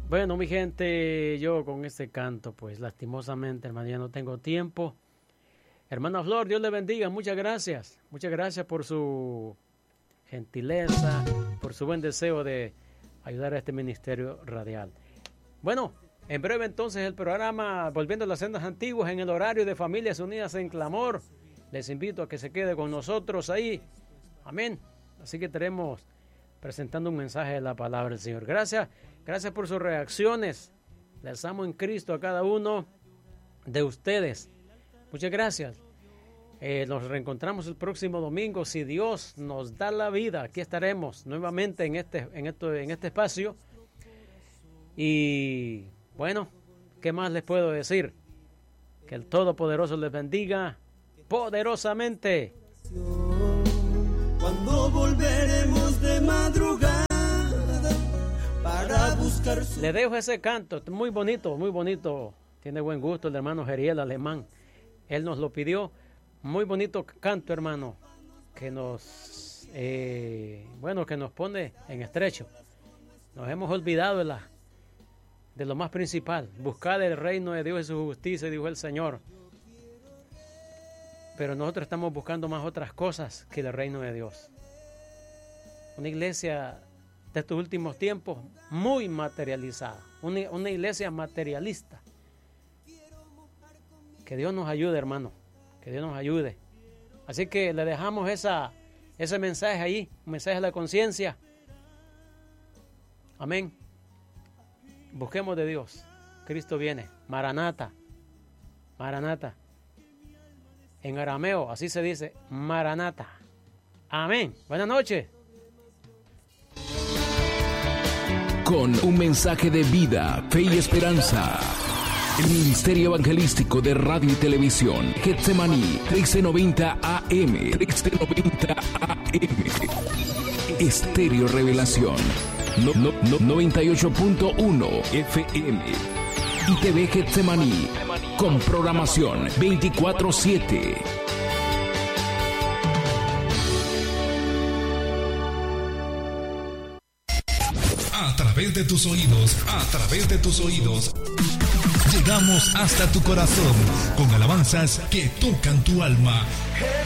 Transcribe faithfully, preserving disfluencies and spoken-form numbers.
Bueno, mi gente, yo con este canto, pues lastimosamente, hermano, ya no tengo tiempo. Hermana Flor, Dios le bendiga, muchas gracias. Muchas gracias por su gentileza, por su buen deseo de ayudar a este ministerio radial. Bueno, en breve entonces el programa Volviendo a las Sendas Antiguas en el horario de Familias Unidas en Clamor. Les invito a que se quede con nosotros ahí. Amén. Así que estaremos presentando un mensaje de la palabra del Señor. Gracias, gracias por sus reacciones. Les amo en Cristo a cada uno de ustedes. Muchas gracias. Eh, nos reencontramos el próximo domingo. Si Dios nos da la vida, aquí estaremos nuevamente en este, en esto, en este espacio. Y bueno, ¿qué más les puedo decir? Que el Todopoderoso les bendiga poderosamente. Cuando volveremos de madrugada para buscar su... Le dejo ese canto, muy bonito, muy bonito. Tiene buen gusto el hermano Geriel Alemán. Él nos lo pidió. Muy bonito canto, hermano, que nos, eh, bueno, que nos pone en estrecho. Nos hemos olvidado de, la, de lo más principal. Buscar el reino de Dios y su justicia, dijo el Señor. Pero nosotros estamos buscando más otras cosas que el reino de Dios. Una iglesia de estos últimos tiempos muy materializada. Una, una iglesia materialista. Que Dios nos ayude, hermano. Que Dios nos ayude. Así que le dejamos esa, ese mensaje ahí. Un mensaje de la conciencia. Amén. Busquemos de Dios. Cristo viene. Maranata. Maranata. En arameo, así se dice, Maranata. Amén. Buenas noches. Con un mensaje de vida, fe y esperanza. El Ministerio Evangelístico de Radio y Televisión, Getsemaní, trece noventa A M, trece noventa A M. Estéreo Revelación, no, no, no, noventa y ocho punto uno F M. Y T V Getsemaní, con programación veinticuatro siete. A través de tus oídos, a través de tus oídos, llegamos hasta tu corazón con alabanzas que tocan tu alma.